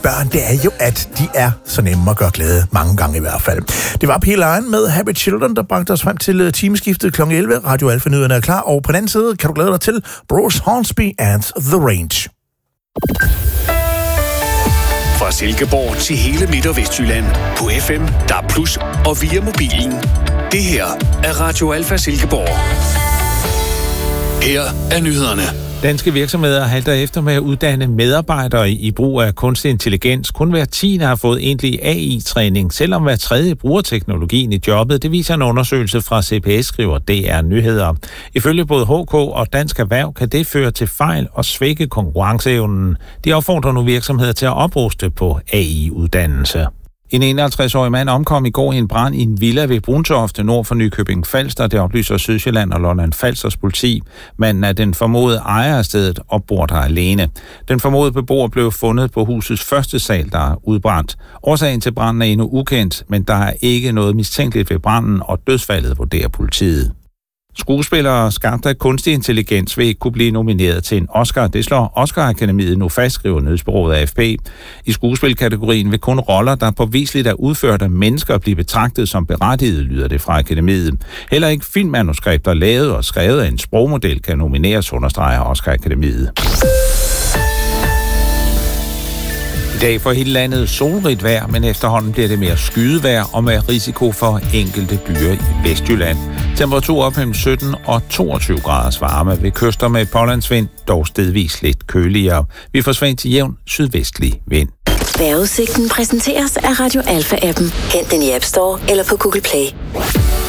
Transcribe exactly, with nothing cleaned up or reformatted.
børn, det er jo, at de er så nemme at gøre glade, mange gange i hvert fald. Det var P. Lion med Happy Children, der bragte os frem til timeskiftet klokken elleve. Radio Alfa-nyhederne er klar, og på den anden side kan du glæde dig til Bruce Hornsby and The Range. Fra Silkeborg til hele Midt- og Vestjylland på F M, D A B plus, og via mobilen. Det her er Radio Alfa Silkeborg. Her er nyhederne. Danske virksomheder halter efter med at uddanne medarbejdere i brug af kunstig intelligens. Kun hver tiende har fået egentlig A I-træning, selvom hver tredje bruger teknologien i jobbet. Det viser en undersøgelse fra C P S, skriver D R Nyheder. Ifølge både H K og Dansk Erhverv kan det føre til fejl og svække konkurrenceevnen. De opfordrer nu virksomheder til at opruste på A I-uddannelse. En enoghalvtreds-årig mand omkom i går i en brand i en villa ved Brunshofte nord for Nykøbing Falster. Det oplyser Sydsjælland og Lolland Falsters politi. Manden er den formodede ejer af stedet og bor der alene. Den formodede beboer blev fundet på husets første sal, der er udbrændt. Årsagen til branden er endnu ukendt, men der er ikke noget mistænkeligt ved branden, og dødsfaldet vurderer politiet. Skuespillere skabt af kunstig intelligens vil ikke kunne blive nomineret til en Oscar. Det slår Oscar-akademiet nu fast, skriver nyhedsbureauet A F P. I skuespilkategorien vil kun roller, der påviseligt er udført af mennesker, blive betragtet som berettiget, lyder det fra akademiet. Heller ikke filmmanuskripter lavet og skrevet af en sprogmodel kan nomineres, understreger Oscar-akademiet. I dag for hele landet solrigt vejr, men efterhånden bliver det mere skydevejr og med risiko for enkelte byer i Vestjylland. Temperatur op mellem sytten og toogtyve graders varme ved kyster med pålandsvind, dog stedvis lidt køligere. Vi får svingt til jævn sydvestlig vind. Vejrudsigten præsenteres af Radio Alfa-appen. Hent den i App Store eller på Google Play.